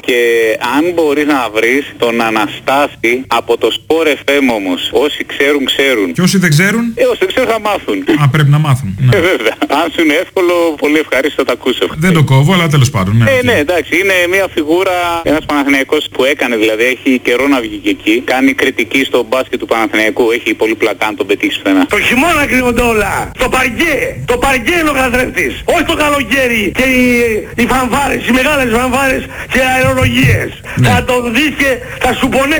Και αν μπορείς να βρεις τον Αναστάση από το Sport FM όμως. Όσοι ξέρουν, ξέρουν. Και όσοι δεν ξέρουν. Όσοι δεν ξέρουν θα μάθουν. Α, πρέπει να μάθουν. Ναι. Βέβαια. Αν σου είναι εύκολο, πολύ ευχαρίστω να τα ακούσω. Δεν το κόβω, αλλά τέλος πάντων. Ναι, ναι, εντάξει. Είναι μια φιγούρα, ένας Παναθηναϊκός που έκανε δηλαδή. Έχει καιρό να βγει και εκεί. Κάνει κριτική στο μπάσκετ του Παναθηναϊκού. Έχει πολύ πλάκα αν τον πετύχει πουθενά. Το χειμώνα κρύβονται όλα. Το παρκέ. Το παρκέ είναι ο καθρέφτης. Όχι το καλοκαίρι και οι φανφάρες, οι μεγάλες φανφάρες και οι αερολογίες. Ναι. Θα τον δεις και θα σου πονέσει.